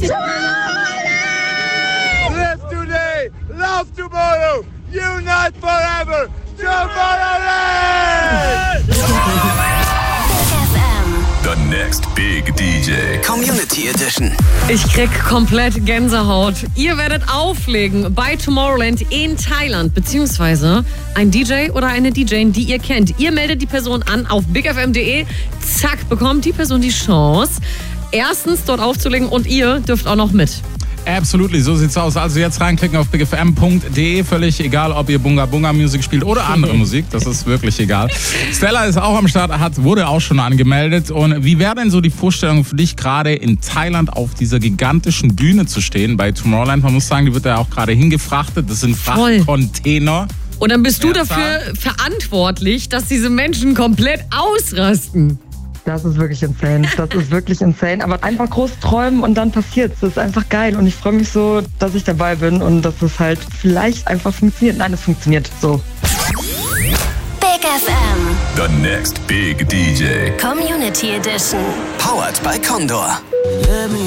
Live today, love tomorrow, unite forever, Tomorrowland! The next big DJ. Community Edition. Ich krieg komplett Gänsehaut. Ihr werdet auflegen bei Tomorrowland in Thailand, beziehungsweise ein DJ oder eine DJ, die ihr kennt. Ihr meldet die Person an auf bigfm.de. Zack, bekommt die Person die Chance, erstens dort aufzulegen und ihr dürft auch noch mit. Absolutely, so sieht's aus. Also jetzt reinklicken auf bigfm.de. Völlig egal, ob ihr Bunga Bunga Musik spielt oder andere Musik. Das ist wirklich egal. Stella ist auch am Start, wurde auch schon angemeldet. Und wie wäre denn so die Vorstellung für dich, gerade in Thailand auf dieser gigantischen Bühne zu stehen bei Tomorrowland? Man muss sagen, die wird ja auch gerade hingefrachtet. Das sind Frachtcontainer. Und dann bist du dafür verantwortlich, dass diese Menschen komplett ausrasten. Das ist wirklich insane. Das ist wirklich insane. Aber einfach groß träumen und dann passiert's. Das ist einfach geil. Und ich freue mich so, dass ich dabei bin und dass es halt vielleicht einfach funktioniert. Nein, es funktioniert so. Big FM. The next big DJ. Community Edition. Powered by Condor.